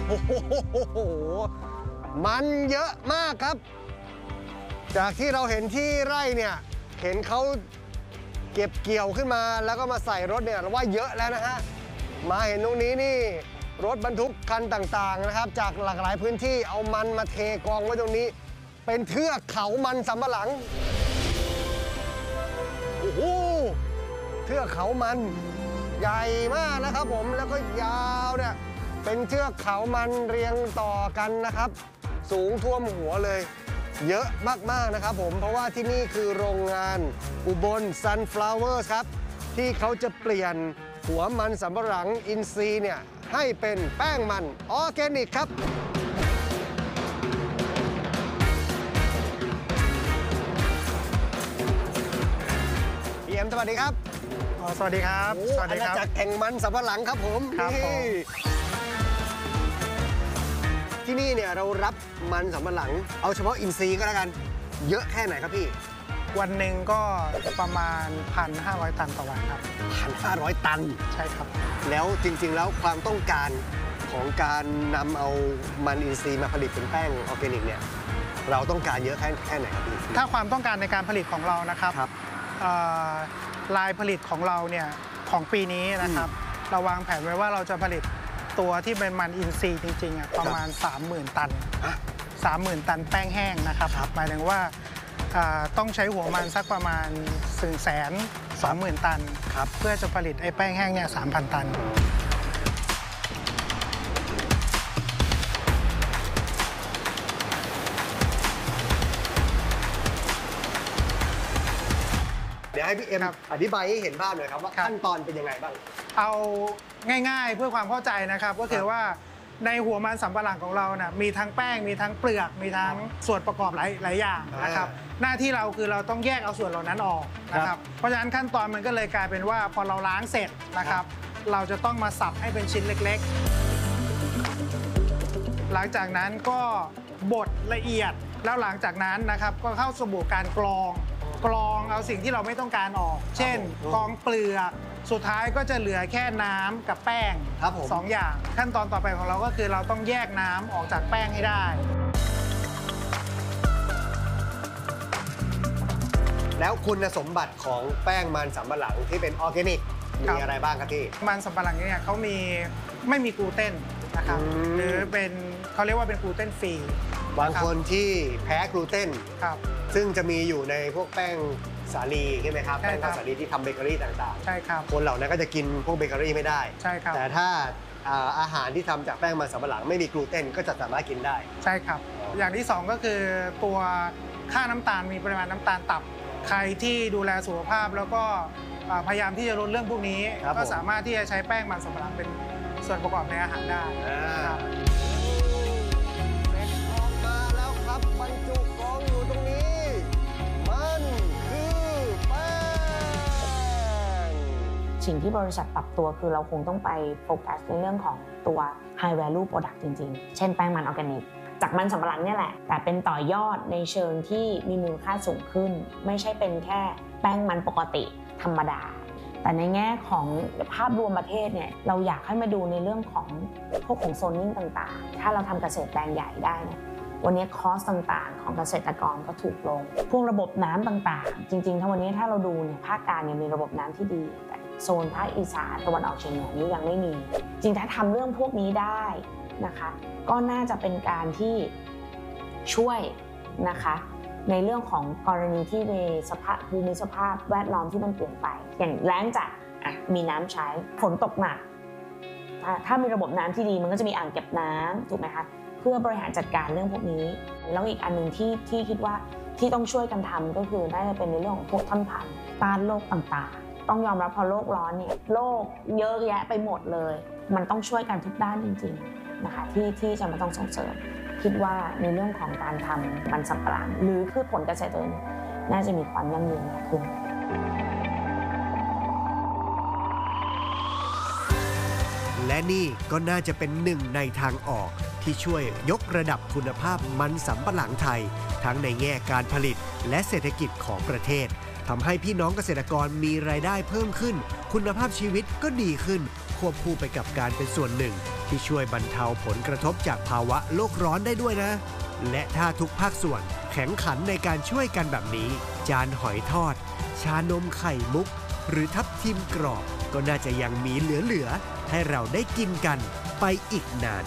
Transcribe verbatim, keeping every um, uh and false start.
โอ้โหมันเยอะมากครับจากที่เราเห็นที่ไร่เนี่ยเห็นเขาเก็บเกี่ยวขึ้นมาแล้วก็มาใส่รถเนี่ยเราว่าเยอะแล้วนะฮะมาเห็นตรงนี้นี่รถบรรทุกคันต่างๆนะครับจากหลากหลายพื้นที่เอามันมาเทกองไว้ตรงนี้เป็นเทือกเขามันสำปะหลังโอ้โหเทือกเขามันใหญ่มากนะครับผมแล้วก็ยาวเนี่ยเป็นเทือกเขามันเรียงต่อกันนะครับสูงท่วมหัวเลยเยอะมากๆนะครับผมเพราะว่าที่นี่คือโรงงานอุบล Sunflowers ครับที่เขาจะเปลี่ยนหัวมันสำปะหลังอินทรีย์เนี่ยให้เป็นแป้งมันออร์แกนิกครับพี่เอ็มสวัสดีครับสวัสดีครับสวัสดีครับอาณาจักรแห่งมันสำปะหลังครับผมครับผมที่นี่เนี่ยเรารับมันสำปะหลังเอาเฉพาะอินทรีย์ก็แล้วกันเยอะแค่ไหนครับพี่วันหนึ่งก็ประมาณ หนึ่งพันห้าร้อย ตันต่อวันครับหนึ่งพันห้าร้อย ตันใช่ครับแล้วจริงๆแล้วความต้องการของการนำเอามันอินทรีย์มาผลิตเป็นแป้งออร์แกนิกเนี่ยเราต้องการเยอะแค่แค่ไหนครับพี่ถ้าความต้องการในการผลิตของเรานะครับครับลายผลิตของเราเนี่ยของปีนี้นะครับเราวางแผนไว้ว่าเราจะผลิตตัวที่เป็นมันอินทรีย์จริงๆอ่ะประมาณ สามหมื่น ตัน สามหมื่น ตันแป้งแห้งนะครับหมายถึงว่าต้องใช้หัวมันสักประมาณ หนึ่งแสนสองหมื่น ตันเพื่อจะผลิตไอ้แป้งแห้งเนี่ย สามพัน ตันเดี๋ยวให้พี่เอ็มอธิบายให้เห็นภาพหน่อยครับว่าขั้นตอนเป็นยังไงบ้างเอาง่ายๆเพื่อความเข้าใจนะครับก็คือว่าในหัวมันสำปะหลังของเราเนี่ยมีทั้งแป้งมีทั้งเปลือกมีทั้งส่วนประกอบหลายหลายอย่างนะครับหน้าที่เราคือเราต้องแยกเอาส่วนเหล่านั้นออกนะครับเพราะฉะนั้นขั้นตอนมันก็เลยกลายเป็นว่าพอเราล้างเสร็จนะครับเราจะต้องมาสับให้เป็นชิ้นเล็กๆหลังจากนั้นก็บดละเอียดแล้วหลังจากนั้นนะครับก็เข้าสู่การกรองกรองเอาสิ่งที่เราไม่ต้องการออกเช่นกรองเปลือกสุดท้ายก็จะเหลือแค่น้ำกับแป้งสองอย่างขั้นตอนต่อไปของเราก็คือเราต้องแยกน้ำออกจากแป้งให้ได้แล้วคุณสมบัติของแป้งมันสำปะหลังที่เป็นออร์แกนิกมีอะไรบ้างครับพี่มันสำปะหลังเนี่ยเขามีไม่มีกลูเตนนะครับหรือเป็นเขาเรียกว่าเป็นกลูเตนฟรีบางคนที่แพ้กลูเตนซึ่งจะมีอยู่ในพวกแป้งสาลีใช่ไหมครับแป้งสาลีที่ทำเบเกอรี่ต่างๆใช่ครับคนเหล่านั้นก็จะกินพวกเบเกอรี่ไม่ได้ใช่ครับแต่ถ้าอาหารที่ทำจากแป้งมันสำปะหลังไม่มีกลูเตนก็จะสามารถกินได้ใช่ครับอย่างที่สองก็คือตัวค่าน้ำตาลมีปริมาณน้ำตาลต่ำใครที่ดูแลสุขภาพแล้วก็พยายามที่จะลดเรื่องพวกนี้ก็สามารถที่จะใช้แป้งมันสำปะหลังเป็นส่วนประกอบในอาหารได้ครับเสร็จออกมาแล้วครับบรรจุกองอยู่ตรงนี้มันคือแป้งสิ่งที่บริษัทปรับตัวคือเราคงต้องไปโฟกัสในเรื่องของตัว high value product จริงๆเช่นแป้งมันออร์แกนิกจากมันสำปะหลังเนี่ยแหละแต่เป็นต่อยอดในเชิงที่มีมูลค่าสูงขึ้นไม่ใช่เป็นแค่แป้งมันปกติธรรมดาแต่ในแง่ของภาพรวมประเทศเนี่ยเราอยากให้มาดูในเรื่องของพวกของโซนนิ่งต่างๆถ้าเราทำเกษตรแปลงใหญ่ได้เนี่ยวันนี้คอสต่างๆของเกษตรกรก็ถูกลงพวกระบบน้ำต่างๆจริงๆถ้าวันนี้ถ้าเราดูเนี่ยภาคกลางเนี่ยมีระบบน้ำที่ดีแต่โซนภาคอีสานตะวันออกเฉียงเหนือนี้ยังไม่มีจริงถ้าทำเรื่องพวกนี้ได้นะคะก็น่าจะเป็นการที่ช่วยนะคะในเรื่องของกรณีที่ในสภาพภูมิสภาพแวดล้อมที่มันเปลี่ยนไปอย่างแล้งจัดมีน้ำใช้ฝนตกหนักถ้ามีระบบน้ำที่ดีมันก็จะมีอ่างเก็บน้ำถูกไหมคะเพื่อบริหารจัดการเรื่องพวกนี้แล้วอีกอันนึงที่ที่คิดว่าที่ต้องช่วยกันทำก็คือน่าจะเป็นในเรื่องของพวกท่อนพันธุ์ต้านโรคต่างๆต้องยอมรับพอโลกร้อนเนี่ยโรคเยอะแยะไปหมดเลยมันต้องช่วยกันทุกด้านจริงๆนะคะที่ที่จะมาต้องส่งเสริมคิดว่าในเรื่องของการทำมันสำปะหลังหรือพืชผลเกษตรน่าจะมีความยั่งยืนมากขึ้นและนี่ก็น่าจะเป็นหนึ่งในทางออกที่ช่วยยกระดับคุณภาพมันสำปะหลังไทยทั้งในแง่การผลิตและเศรษฐกิจของประเทศทำให้พี่น้องเกษตรกรมีรายได้เพิ่มขึ้นคุณภาพชีวิตก็ดีขึ้นควบคู่ไปกับการเป็นส่วนหนึ่งที่ช่วยบรรเทาผลกระทบจากภาวะโลกร้อนได้ด้วยนะและถ้าทุกภาคส่วนแข็งขันในการช่วยกันแบบนี้จานหอยทอดชานมไข่มุกหรือทับทิมกรอบก็น่าจะยังมีเหลือๆให้เราได้กินกันไปอีกนาน